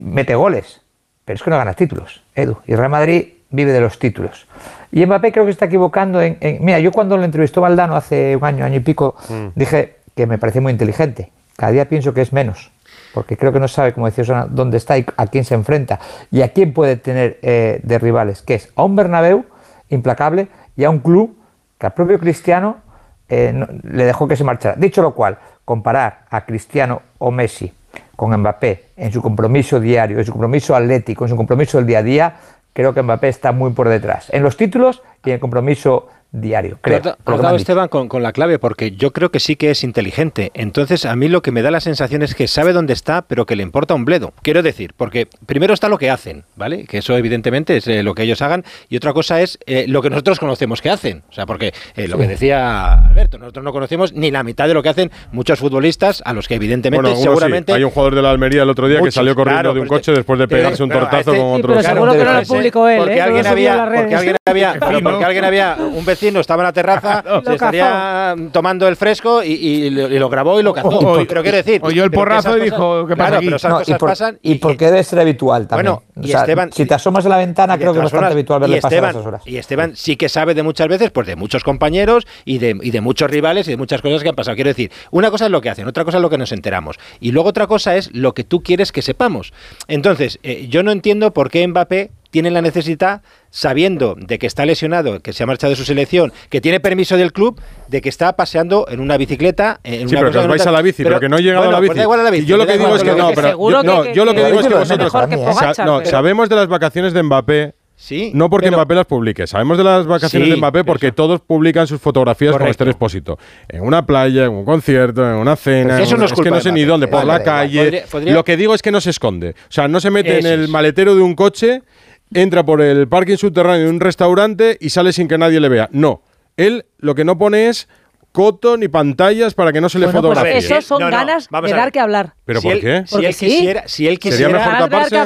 mete goles, pero es que no gana títulos, Edu. Y el Real Madrid vive de los títulos. Y Mbappé creo que se está equivocando mira, yo cuando lo entrevistó Valdano hace un año y pico, dije que me parecía muy inteligente. Cada día pienso que es menos, porque creo que no sabe, como decía Osona, dónde está y a quién se enfrenta y a quién puede tener de rivales, que es a un Bernabéu implacable y a un club que al propio Cristiano le dejó que se marchara. Dicho lo cual, comparar a Cristiano o Messi con Mbappé en su compromiso diario, en su compromiso atlético, en su compromiso del día a día, creo que Mbappé está muy por detrás, en los títulos y en el compromiso diario, creo. Has dado, Esteban, con la clave, porque yo creo que sí que es inteligente. Entonces, a mí lo que me da la sensación es que sabe dónde está, pero que le importa un bledo. Quiero decir, porque primero está lo que hacen, ¿vale? Que eso evidentemente es lo que ellos hagan, y otra cosa es lo que nosotros conocemos que hacen. O sea, porque lo que decía Alberto, nosotros no conocemos ni la mitad de lo que hacen muchos futbolistas, a los que evidentemente, seguramente... Sí. Hay un jugador de la Almería el otro día que salió corriendo de un coche después de pegarse un tortazo con otro. Pero seguro que no lo publicó él, porque alguien había un vecino, estaba en la terraza, se estaría tomando el fresco y lo grabó y lo cazó. Pero quiero decir... Oyó el porrazo y dijo, ¿qué pasa aquí? Pero esas cosas pasan... Y porque debe ser habitual también. Bueno, y Esteban... Si te asomas a la ventana, creo que es bastante habitual verle pasar esas horas. Y Esteban sí que sabe de muchas veces, pues de muchos compañeros y de muchos rivales y de muchas cosas que han pasado. Quiero decir, una cosa es lo que hacen, otra cosa es lo que nos enteramos. Y luego otra cosa es lo que tú quieres que sepamos. Entonces, yo no entiendo por qué Mbappé tiene la necesidad, sabiendo de que está lesionado, que se ha marchado de su selección, que tiene permiso del club, de que está paseando en una bicicleta. Pero que os vais a la bici, pero que no he llegado a la bici. Pues da bici. Y yo lo que digo es que no, pero yo lo que digo es que vosotros sabemos de las vacaciones de Mbappé. Sí, no porque Mbappé las publique, sabemos de las vacaciones de Mbappé porque todos publican sus fotografías con Esther Expósito. En una playa, en un concierto, en una cena, pues es que no sé ni dónde, por la calle. Lo que digo es que no se esconde. O sea, no se mete en el maletero de un coche, entra por el parking subterráneo de un restaurante y sale sin que nadie le vea. No. Él lo que no pone es coto ni pantallas para que no se le fotografíe. Pues eso son ganas de dar que hablar. ¿Pero por qué? Si él quisiera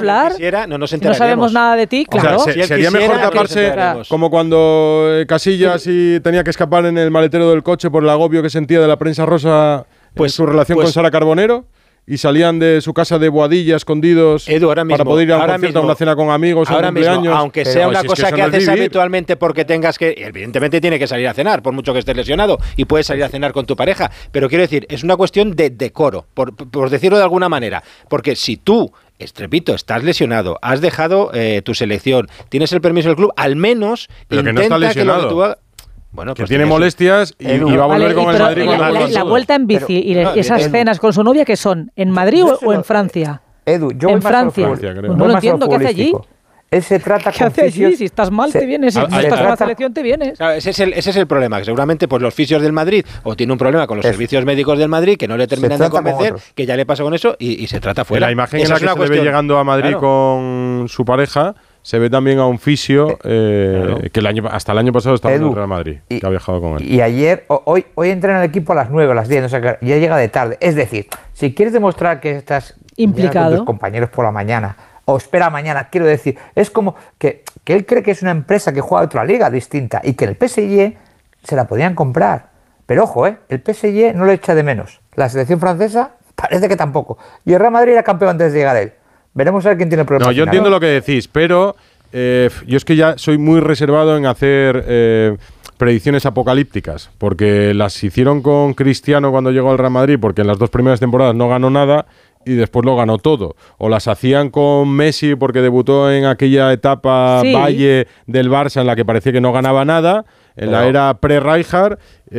no nos enteraremos. No sabemos nada de ti, claro. O sea, sería mejor taparse como cuando Casillas tenía que escapar en el maletero del coche por el agobio que sentía de la prensa rosa en su relación con Sara Carbonero. Y salían de su casa de Boadilla escondidos para poder ir a un concierto, a una cena con amigos, a un cumpleaños. Aunque sea una cosa que haces habitualmente porque tengas que... Evidentemente tiene que salir a cenar, por mucho que estés lesionado, y puedes salir a cenar con tu pareja. Pero quiero decir, es una cuestión de decoro, por decirlo de alguna manera. Porque si tú... repito, estás lesionado, has dejado tu selección, tienes el permiso del club, al menos pero intenta que no está lesionado. Que lo que tú Bueno, que tiene molestias y va a volver con el Madrid cuando la vuelta en bici y esas cenas con su novia, ¿qué son? ¿En Madrid o en Francia? Edu, yo en Francia. No lo entiendo, ¿qué hace allí? Él se trata ¿Qué hace allí? Si estás mal, te vienes. Si estás en la selección, te vienes. Ese es el problema, que seguramente pues los fisios del Madrid o tiene un problema con los servicios médicos del Madrid que no le terminan de convencer, que ya le pasa con eso y se trata fuera. La imagen en la que se le ve llegando a Madrid con su pareja, se ve también a un fisio que hasta el año pasado estaba en el Real Madrid, que ha viajado con él. Y ayer, hoy entrena el equipo a las 9 o las 10, o sea que ya llega de tarde. Es decir, si quieres demostrar que estás implicado con tus compañeros por la mañana, o espera mañana, quiero decir, es como que él cree que es una empresa que juega a otra liga distinta y que el PSG se la podían comprar. Pero ojo, el PSG no lo echa de menos. La selección francesa parece que tampoco. Y el Real Madrid era campeón antes de llegar él. Veremos a ver quién tiene el problema. No, yo entiendo lo que decís, pero yo es que ya soy muy reservado en hacer predicciones apocalípticas, porque las hicieron con Cristiano cuando llegó al Real Madrid, porque en las 2 primeras temporadas no ganó nada y después lo ganó todo. O las hacían con Messi porque debutó en aquella etapa Valle del Barça en la que parecía que no ganaba nada, en la era pre-Rijkaard,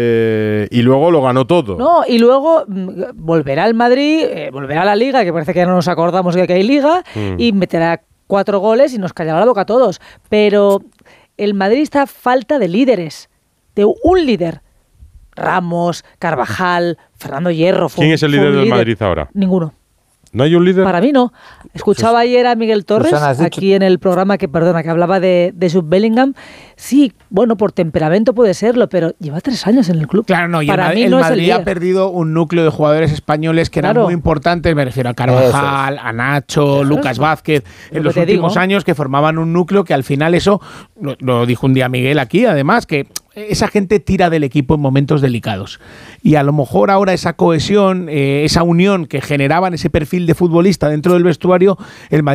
y luego lo ganó todo. No, y luego volverá al Madrid, volverá a la Liga, que parece que ya no nos acordamos de que hay Liga, y meterá 4 goles y nos callará la boca a todos. Pero el Madrid está a falta de líderes, de un líder. Ramos, Carvajal, Fernando Hierro. ¿Quién es el líder del Madrid ahora? Ninguno. ¿No hay un líder? Para mí no. Escuchaba ayer a Miguel Torres, aquí en el programa que hablaba de Jude Bellingham. Sí, bueno, por temperamento puede serlo, pero lleva 3 años en el club. Claro, no, y el Madrid ha perdido un núcleo de jugadores españoles que eran muy importantes, me refiero a Carvajal, a Nacho, Lucas Vázquez, en los últimos años, que formaban un núcleo que al final eso, lo dijo un día Miguel aquí, además, que esa gente tira del equipo en momentos delicados. Y a lo mejor ahora esa cohesión, esa unión que generaban ese perfil de futbolista dentro del vestuario, el Madrid